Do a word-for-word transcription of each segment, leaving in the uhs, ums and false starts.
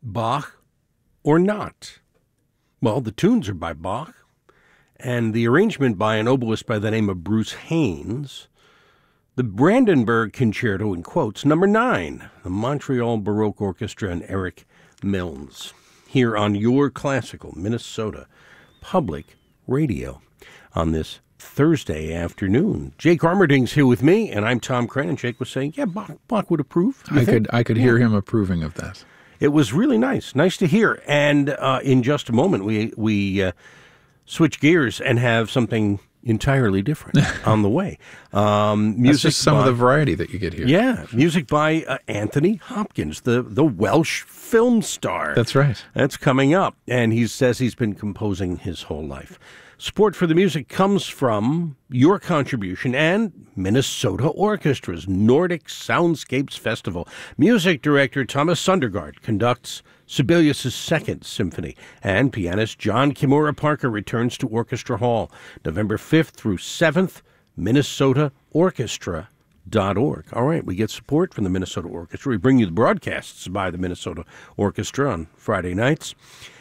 Bach or not? Well, the tunes are by Bach, and the arrangement by an oboist by the name of Bruce Haynes. The Brandenburg Concerto, in quotes, number nine, the Montreal Baroque Orchestra and Eric Milnes, here on your classical Minnesota Public Radio on this Thursday afternoon. Jake Armerding's here with me, and I'm Tom Crenn, and Jake was saying, yeah, Bach, Bach would approve. I think? could I could yeah. hear him approving of that. It was really nice, nice to hear. And uh, in just a moment, we, we uh, switch gears and have something entirely different on the way. Um, music That's just some by, of the variety that you get here. Yeah, music by uh, Anthony Hopkins, the, the Welsh film star. That's right. That's coming up, and he says he's been composing his whole life. Support for the music comes from your contribution and Minnesota Orchestra's Nordic Soundscapes Festival. Music director Thomas Sundergaard conducts Sibelius' Second Symphony, and pianist John Kimura Parker returns to Orchestra Hall November fifth through seventh, minnesota orchestra dot org. All right, we get support from the Minnesota Orchestra. We bring you the broadcasts by the Minnesota Orchestra on Friday nights,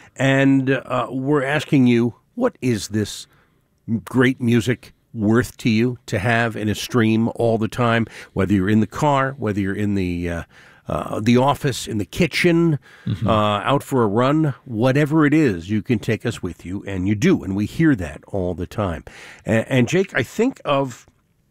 and uh, we're asking you, what is this great music worth to you to have in a stream all the time, whether you're in the car, whether you're in the uh, uh, the office, in the kitchen, mm-hmm. uh, out for a run, whatever it is, you can take us with you, and you do, and we hear that all the time. And, and Jake, I think of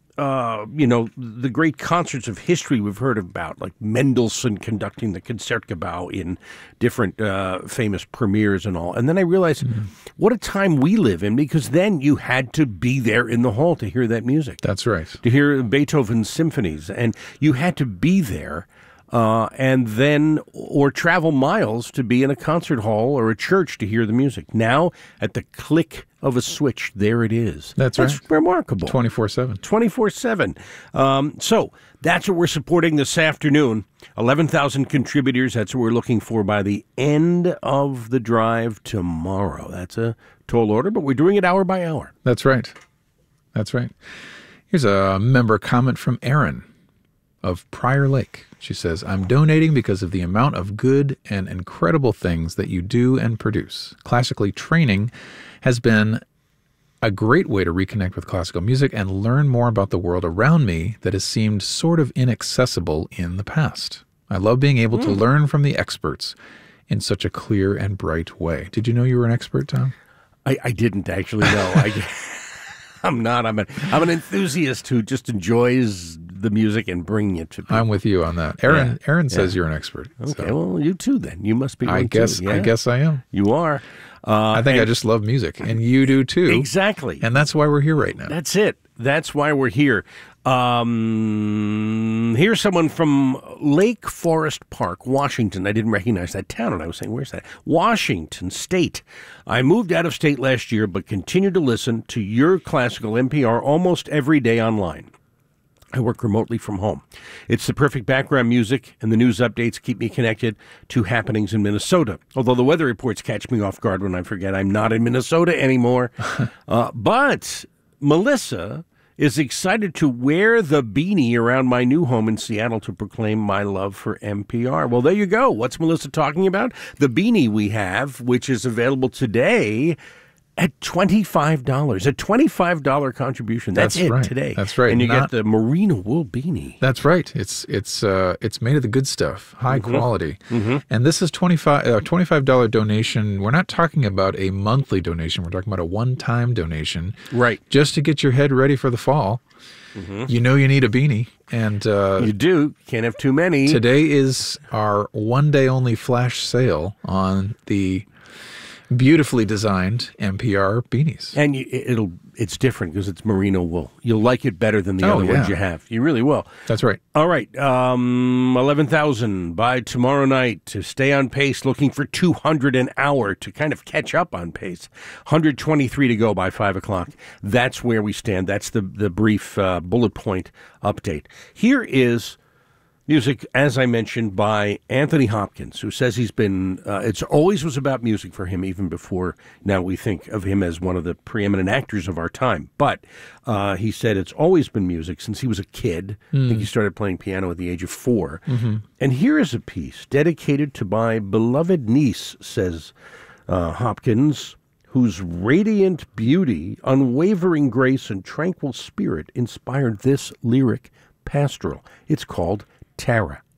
Uh, you know, the great concerts of history we've heard about, like Mendelssohn conducting the Concertgebouw in different uh, famous premieres and all. And then I realized mm-hmm. what a time we live in, because then you had to be there in the hall to hear that music. That's right. To hear Beethoven's symphonies. And you had to be there uh, and then, or travel miles to be in a concert hall or a church to hear the music. Now, at the click of a switch, there it is. That's, that's right. remarkable. twenty-four seven. twenty-four seven. Um, so that's what we're supporting this afternoon. eleven thousand contributors. That's what we're looking for by the end of the drive tomorrow. That's a tall order, but we're doing it hour by hour. That's right. That's right. Here's a member comment from Erin of Prior Lake. She says, I'm donating because of the amount of good and incredible things that you do and produce. Classically training has been a great way to reconnect with classical music and learn more about the world around me that has seemed sort of inaccessible in the past. I love being able mm. to learn from the experts in such a clear and bright way. Did you know you were an expert, Tom? I, I didn't actually know. I, I'm not. I'm, a, I'm an enthusiast who just enjoys the music and bringing it to people. I'm with you on that. Aaron yeah. Aaron says yeah. you're an expert. Okay, so. well, you too then. You must be one I guess too. Yeah. I guess I am. You are. Uh, I think I just love music, and you do too. Exactly. And that's why we're here right now. That's it. That's why we're here. Um, here's someone from Lake Forest Park, Washington. I didn't recognize that town, and I was saying, where's that? Washington State. I moved out of state last year, but continue to listen to your classical N P R almost every day online. I work remotely from home. It's the perfect background music, and the news updates keep me connected to happenings in Minnesota. Although the weather reports catch me off guard when I forget I'm not in Minnesota anymore. uh, but Melissa is excited to wear the beanie around my new home in Seattle to proclaim my love for N P R. Well, there you go. What's Melissa talking about? The beanie we have, which is available today at twenty-five dollars, a twenty-five dollars contribution. That's, That's it right. today. That's right. And you Not, get the merino wool beanie. That's right. It's it's uh, it's made of the good stuff, high mm-hmm. quality. Mm-hmm. And this is twenty-five dollars uh, twenty-five dollars donation. We're not talking about a monthly donation. We're talking about a one-time donation. Right. Just to get your head ready for the fall. Mm-hmm. You know you need a beanie. And uh, you do. Can't have too many. Today is our one-day-only flash sale on the beautifully designed N P R beanies. And you, it'll it's different because it's merino wool. You'll like it better than the oh, other yeah. ones you have. You really will. That's right. All right. Um, eleven thousand by tomorrow night to stay on pace, looking for two hundred an hour to kind of catch up on pace. one hundred twenty-three to go by five o'clock. That's where we stand. That's the, the brief uh, bullet point update. Here is Music, as I mentioned, by Anthony Hopkins, who says he's been, uh, it's always was about music for him, even before now we think of him as one of the preeminent actors of our time. But uh, he said it's always been music since he was a kid. Mm. I think he started playing piano at the age of four. Mm-hmm. And here is a piece dedicated to my beloved niece, says uh, Hopkins, whose radiant beauty, unwavering grace, and tranquil spirit inspired this lyric pastoral. It's called Tara.